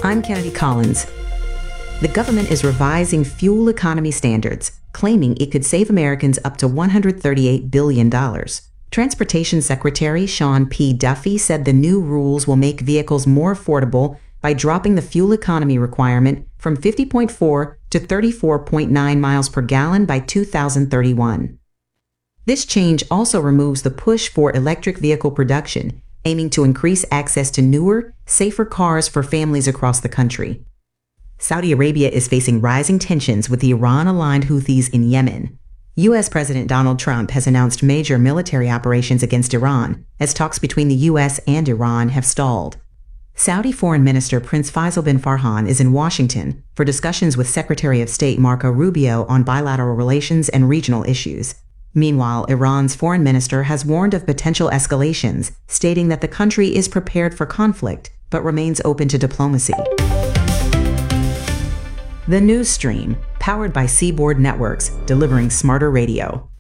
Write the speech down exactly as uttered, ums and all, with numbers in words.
I'm Kennedy Collins. The government is revising fuel economy standards, claiming it could save Americans up to one hundred thirty-eight billion dollars. Transportation Secretary Sean P. Duffy said the new rules will make vehicles more affordable by dropping the fuel economy requirement from fifty point four to thirty-four point nine miles per gallon by two thousand thirty-one. This change also removes the push for electric vehicle production, aiming to increase access to newer, safer cars for families across the country. Saudi Arabia is facing rising tensions with the Iran-aligned Houthis in Yemen. U S President Donald Trump has announced major military operations against Iran, as talks between the U S and Iran have stalled. Saudi Foreign Minister Prince Faisal bin Farhan is in Washington for discussions with Secretary of State Marco Rubio on bilateral relations and regional issues. Meanwhile, Iran's foreign minister has warned of potential escalations, stating that the country is prepared for conflict but remains open to diplomacy. The News Stream, powered by Seaboard Networks, delivering smarter radio.